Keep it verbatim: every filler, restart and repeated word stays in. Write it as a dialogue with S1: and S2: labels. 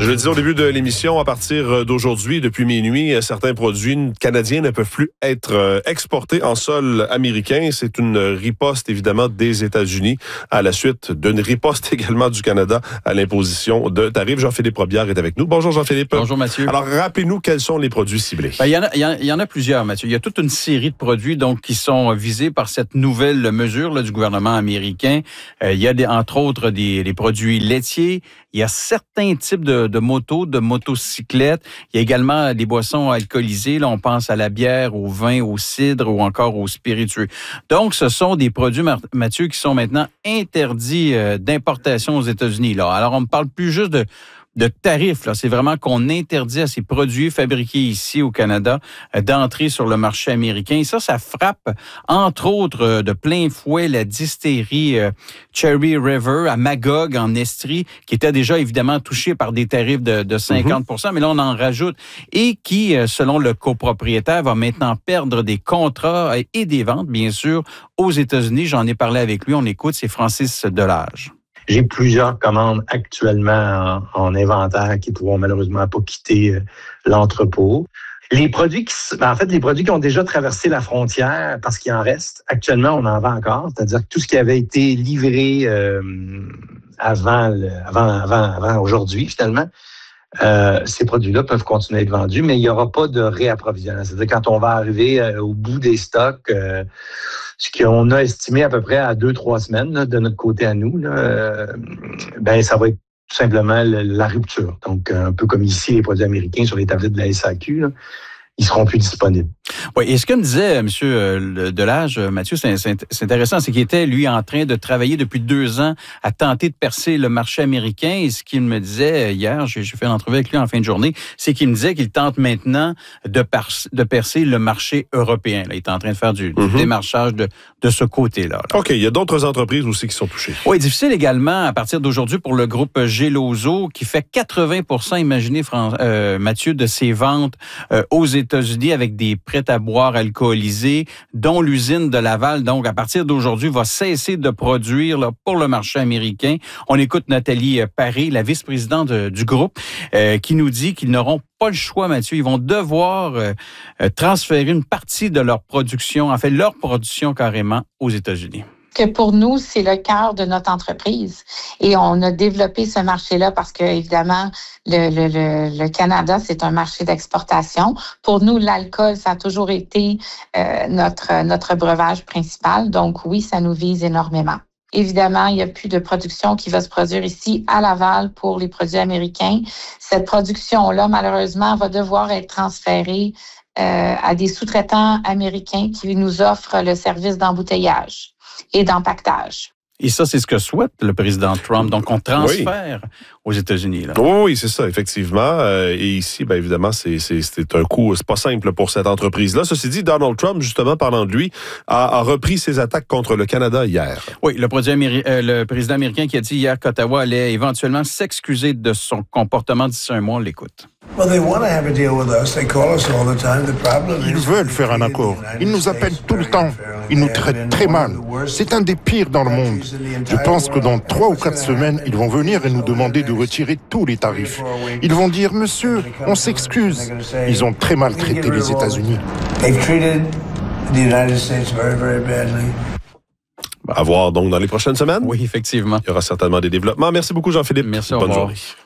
S1: Je le disais au début de l'émission, à partir d'aujourd'hui, depuis minuit, certains produits canadiens ne peuvent plus être exportés en sol américain. C'est une riposte, évidemment, des États-Unis à la suite d'une riposte également du Canada à l'imposition de tarifs. Jean-Philippe Robillard est avec nous. Bonjour Jean-Philippe.
S2: Bonjour Mathieu.
S1: Alors, rappelez-nous quels sont les produits ciblés.
S2: Ben, il y en a, il y en, il y en a plusieurs, Mathieu. Il y a toute une série de produits donc qui sont visés par cette nouvelle mesure là, du gouvernement américain. Euh, il y a des, entre autres des, des produits laitiers. Il y a certains types de, de motos, de motocyclettes. Il y a également des boissons alcoolisées. Là, on pense à la bière, au vin, au cidre ou encore aux spiritueux. Donc, ce sont des produits, Mathieu, qui sont maintenant interdits euh, d'importation aux États-Unis. Là. Alors, on ne parle plus juste de de tarifs. Là. C'est vraiment qu'on interdit à ces produits fabriqués ici au Canada euh, d'entrer sur le marché américain. Et ça, ça frappe, entre autres, euh, de plein fouet la distillerie euh, Cherry River à Magog, en Estrie, qui était déjà évidemment touchée par des tarifs de, de cinquante pour cent, mm-hmm. mais là, on en rajoute. Et qui, euh, selon le copropriétaire, va maintenant perdre des contrats et des ventes, bien sûr, aux États-Unis. J'en ai parlé avec lui. On écoute, c'est Francis Delage.
S3: J'ai plusieurs commandes actuellement en, en inventaire qui ne pourront malheureusement pas quitter l'entrepôt. Les produits qui, en fait, les produits qui ont déjà traversé la frontière, parce qu'il en reste, actuellement, on en vend encore. C'est-à-dire que tout ce qui avait été livré euh, avant, le, avant, avant, avant aujourd'hui, finalement, euh, ces produits-là peuvent continuer à être vendus, mais il n'y aura pas de réapprovisionnement. C'est-à-dire quand on va arriver euh, au bout des stocks, euh, ce qu'on a estimé à peu près à deux, trois semaines là, de notre côté à nous, là, euh, ben ça va être tout simplement la, la rupture. Donc, un peu comme ici, les produits américains sur les tablettes de la S A Q, là, ils seront plus disponibles.
S2: Oui, et ce que me disait M. Delage, Mathieu, c'est, c'est, c'est intéressant, c'est qu'il était, lui, en train de travailler depuis deux ans à tenter de percer le marché américain. Et ce qu'il me disait hier, j'ai, j'ai fait une entrevue avec lui en fin de journée, c'est qu'il me disait qu'il tente maintenant de, par, de percer le marché européen. Là, il est en train de faire du, mm-hmm. du démarchage de, de ce côté-là. Là.
S1: OK, il y a d'autres entreprises aussi qui sont touchées.
S2: Oui, difficile également à partir d'aujourd'hui pour le groupe Geloso, qui fait quatre-vingts pour cent, imaginez, Fran- euh, Mathieu, de ses ventes euh, aux États-Unis avec des prêts à boire alcoolisés, dont l'usine de Laval, donc à partir d'aujourd'hui, va cesser de produire là, pour le marché américain. On écoute Nathalie Paré, la vice-présidente de, du groupe, euh, qui nous dit qu'ils n'auront pas le choix, Mathieu. Ils vont devoir euh, transférer une partie de leur production, en fait leur production carrément, aux États-Unis.
S4: Que pour nous, c'est le cœur de notre entreprise. Et on a développé ce marché-là parce que, évidemment, le, le, le, le Canada, c'est un marché d'exportation. Pour nous, l'alcool, ça a toujours été euh, notre, notre breuvage principal. Donc, oui, ça nous vise énormément. Évidemment, il n'y a plus de production qui va se produire ici à Laval pour les produits américains. Cette production-là, malheureusement, va devoir être transférée euh, à des sous-traitants américains qui nous offrent le service d'embouteillage et d'empaquetage.
S2: Et ça, c'est ce que souhaite le président Trump. Donc, on transfère oui. aux États-Unis. Là.
S1: Oui, c'est ça, effectivement. Euh, et ici, bien évidemment, c'est, c'est, c'est un coup, c'est pas simple pour cette entreprise-là. Ceci dit, Donald Trump, justement, parlant de lui, a, a repris ses attaques contre le Canada hier.
S2: Oui, le, produit améri- euh, le président américain qui a dit hier qu'Ottawa allait éventuellement s'excuser de son comportement d'ici un mois. On l'écoute.
S5: Ils veulent faire un accord. Ils nous appellent tout le temps. Ils nous traitent très mal. C'est un des pires dans le monde. Je pense que dans trois ou quatre semaines, ils vont venir et nous demander de retirer tous les tarifs. Ils vont dire, monsieur, on s'excuse. Ils ont très mal traité les États-Unis.
S1: À voir donc dans les prochaines semaines.
S2: Oui, effectivement.
S1: Il y aura certainement des développements. Merci beaucoup, Jean-Philippe.
S2: Merci, au
S1: Bonne
S2: revoir.
S1: journée.